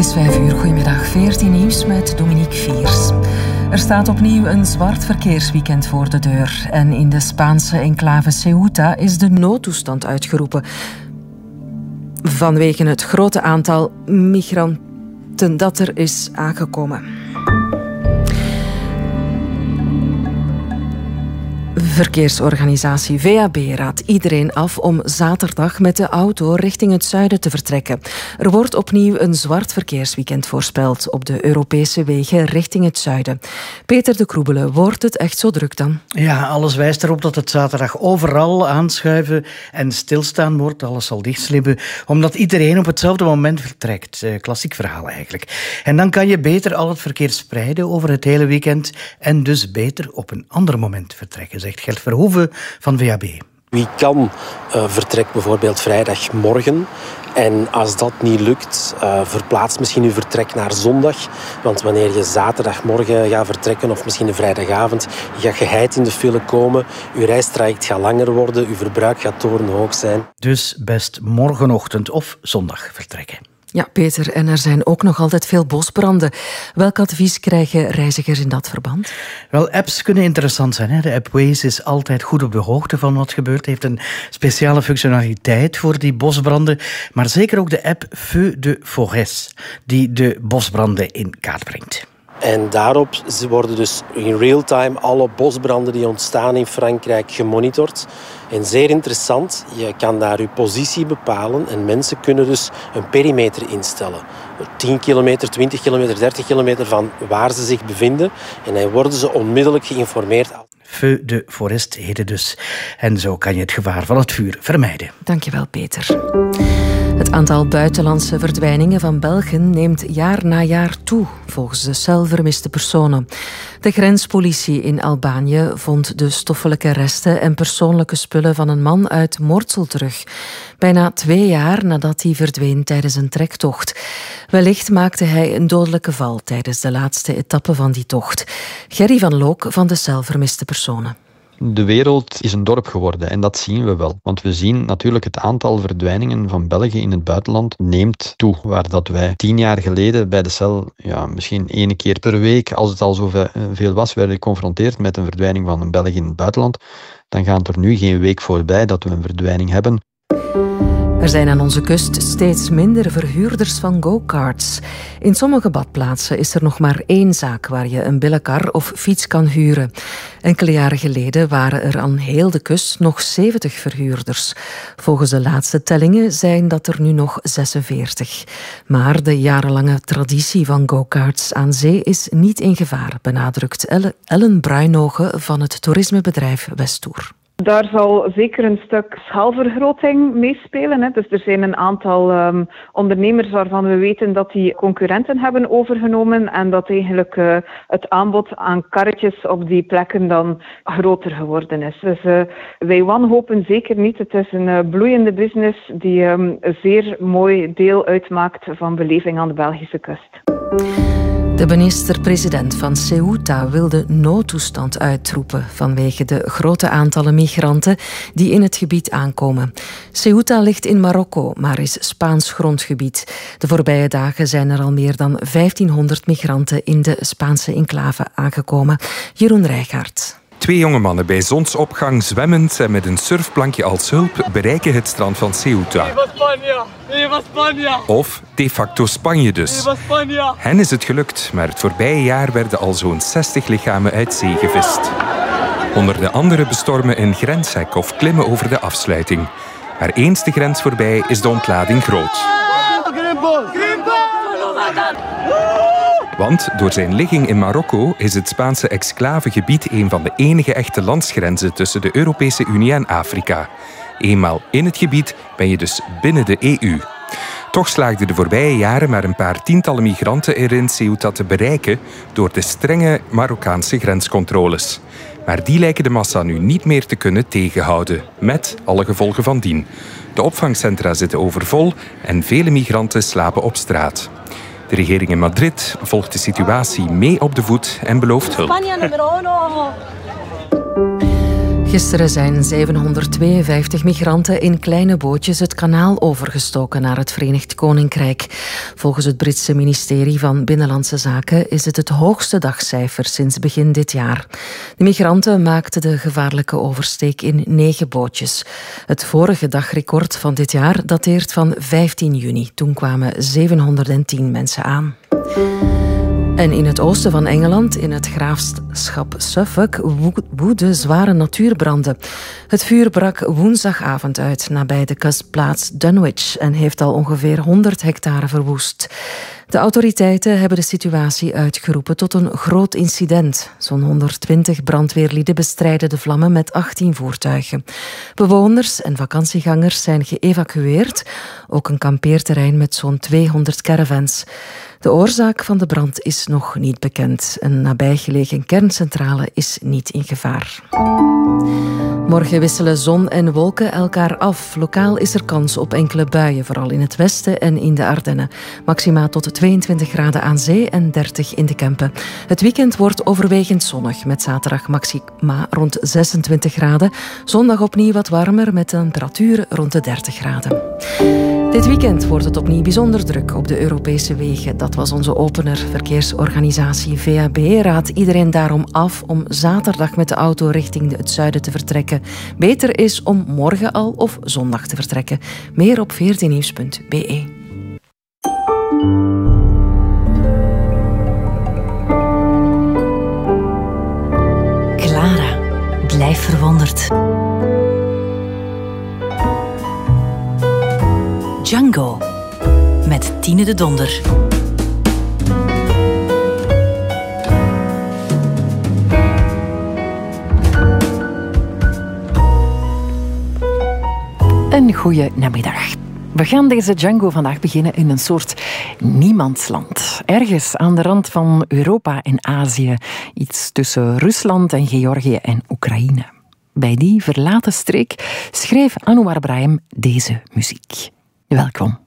is 5 uur. Goedemiddag, 14 nieuws met Dominique Viers. Er staat opnieuw een zwart verkeersweekend voor de deur. En in de Spaanse enclave Ceuta is de noodtoestand uitgeroepen. Vanwege het grote aantal migranten dat er is aangekomen. Verkeersorganisatie VAB raadt iedereen af om zaterdag met de auto richting het zuiden te vertrekken. Er wordt opnieuw een zwart verkeersweekend voorspeld op de Europese wegen richting het zuiden. Peter de Kroebele, wordt het echt zo druk dan? Ja, alles wijst erop dat het zaterdag overal aanschuiven en stilstaan wordt. Alles zal dichtslippen, omdat iedereen op hetzelfde moment vertrekt. Klassiek verhaal eigenlijk. En dan kan je beter al het verkeer spreiden over het hele weekend en dus beter op een ander moment vertrekken, zegt Gert Verhoeven van VAB. Wie kan vertrekt bijvoorbeeld vrijdagmorgen. En als dat niet lukt, verplaats misschien uw vertrek naar zondag. Want wanneer je zaterdagmorgen gaat vertrekken of misschien een vrijdagavond, je gaat geheid in de file komen, uw reistraject gaat langer worden, uw verbruik gaat torenhoog zijn. Dus best morgenochtend of zondag vertrekken. Ja, Peter, en er zijn ook nog altijd veel bosbranden. Welk advies krijgen reizigers in dat verband? Wel, apps kunnen interessant zijn. Hè? De app Waze is altijd goed op de hoogte van wat gebeurt. Heeft een speciale functionaliteit voor die bosbranden. Maar zeker ook de app Feu de Forêt, die de bosbranden in kaart brengt. En daarop worden dus in real-time alle bosbranden die ontstaan in Frankrijk gemonitord. En zeer interessant, je kan daar je positie bepalen en mensen kunnen dus een perimeter instellen. 10 kilometer, 20 kilometer, 30 kilometer van waar ze zich bevinden. En dan worden ze onmiddellijk geïnformeerd. Feu de Forêt heet het dus. En zo kan je het gevaar van het vuur vermijden. Dankjewel, Peter. Het aantal buitenlandse verdwijningen van Belgen neemt jaar na jaar toe, volgens de cel vermiste personen. De grenspolitie in Albanië vond de stoffelijke resten en persoonlijke spullen van een man uit Mortsel terug. Bijna 2 jaar nadat hij verdween tijdens een trektocht. Wellicht maakte hij een dodelijke val tijdens de laatste etappe van die tocht. Gerry van Look van de cel vermiste personen. De wereld is een dorp geworden en dat zien we wel. Want we zien natuurlijk het aantal verdwijningen van Belgen in het buitenland neemt toe. Waar dat wij 10 jaar geleden bij de cel, misschien 1 keer per week, als het al zoveel was, werden geconfronteerd met een verdwijning van een Belg in het buitenland. Dan gaat er nu geen week voorbij dat we een verdwijning hebben. Er zijn aan onze kust steeds minder verhuurders van go-karts. In sommige badplaatsen is er nog maar 1 zaak waar je een billenkar of fiets kan huren. Enkele jaren geleden waren er aan heel de kust nog 70 verhuurders. Volgens de laatste tellingen zijn dat er nu nog 46. Maar de jarenlange traditie van go-karts aan zee is niet in gevaar, benadrukt Ellen Bruinogen van het toerismebedrijf Westoer. Daar zal zeker een stuk schaalvergroting meespelen. Hè. Dus er zijn een aantal ondernemers waarvan we weten dat die concurrenten hebben overgenomen en dat eigenlijk het aanbod aan karretjes op die plekken dan groter geworden is. Dus wij wanhopen zeker niet. Het is een bloeiende business die een zeer mooi deel uitmaakt van beleving aan de Belgische kust. De minister-president van Ceuta wil de noodtoestand uitroepen vanwege de grote aantallen migranten die in het gebied aankomen. Ceuta ligt in Marokko, maar is Spaans grondgebied. De voorbije dagen zijn er al meer dan 1500 migranten in de Spaanse enclave aangekomen. Jeroen Rijgaard. 2 jonge mannen bij zonsopgang zwemmend en met een surfplankje als hulp bereiken het strand van Ceuta. Of de facto Spanje dus. Hen is het gelukt, maar het voorbije jaar werden al zo'n 60 lichamen uit zee gevist. Honderden anderen bestormen een grenshek of klimmen over de afsluiting. Maar eens de grens voorbij is de ontlading groot. Want door zijn ligging in Marokko is het Spaanse exclavegebied een van de enige echte landsgrenzen tussen de Europese Unie en Afrika. Eenmaal in het gebied ben je dus binnen de EU. Toch slaagden de voorbije jaren maar een paar tientallen migranten erin Ceuta te bereiken door de strenge Marokkaanse grenscontroles. Maar die lijken de massa nu niet meer te kunnen tegenhouden, met alle gevolgen van dien. De opvangcentra zitten overvol en vele migranten slapen op straat. De regering in Madrid volgt de situatie mee op de voet en belooft hulp. Gisteren zijn 752 migranten in kleine bootjes het kanaal overgestoken naar het Verenigd Koninkrijk. Volgens het Britse ministerie van Binnenlandse Zaken is het hoogste dagcijfer sinds begin dit jaar. De migranten maakten de gevaarlijke oversteek in 9 bootjes. Het vorige dagrecord van dit jaar dateert van 15 juni. Toen kwamen 710 mensen aan. En in het oosten van Engeland, in het graafschap Suffolk, woedden zware natuurbranden. Het vuur brak woensdagavond uit nabij de kustplaats Dunwich en heeft al ongeveer 100 hectare verwoest. De autoriteiten hebben de situatie uitgeroepen tot een groot incident. Zo'n 120 brandweerlieden bestrijden de vlammen met 18 voertuigen. Bewoners en vakantiegangers zijn geëvacueerd. Ook een kampeerterrein met zo'n 200 caravans. De oorzaak van de brand is nog niet bekend. Een nabijgelegen kerncentrale is niet in gevaar. Morgen wisselen zon en wolken elkaar af. Lokaal is er kans op enkele buien, vooral in het westen en in de Ardennen. Maxima tot 22 graden aan zee en 30 in de Kempen. Het weekend wordt overwegend zonnig, met zaterdag maxima rond 26 graden. Zondag opnieuw wat warmer, met temperaturen rond de 30 graden. Dit weekend wordt het opnieuw bijzonder druk op de Europese wegen. Dat was onze opener. Verkeersorganisatie VAB raadt iedereen daarom af om zaterdag met de auto richting het zuiden te vertrekken. Beter is om morgen al of zondag te vertrekken. Meer op 14nieuws.be. Clara, blijf verwonderd. Django, met Tine de Donder. Een goeie namiddag. We gaan deze Django vandaag beginnen in een soort niemandsland. Ergens aan de rand van Europa en Azië. Iets tussen Rusland en Georgië en Oekraïne. Bij die verlaten streek schreef Anouar Brahim deze muziek. Welkom.